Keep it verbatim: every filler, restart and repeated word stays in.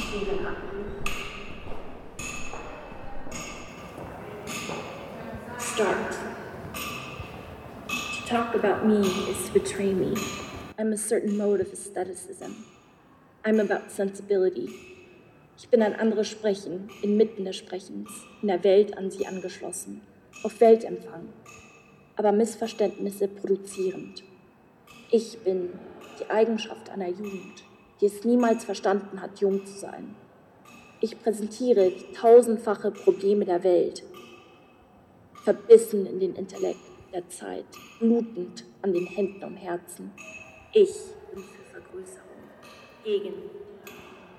Stephen Hawking. Start. To talk about me is to betray me. I'm a certain mode of aestheticism. I'm about sensibility. Ich bin ein anderes Sprechen, inmitten des Sprechens, in der Welt an sie angeschlossen, auf Weltempfang, aber Missverständnisse produzierend. Ich bin die Eigenschaft einer Jugend, die es niemals verstanden hat, jung zu sein. Ich präsentiere die tausendfache Probleme der Welt, verbissen in den Intellekt der Zeit, blutend an den Händen und Herzen. Ich bin für Vergrößerung, gegen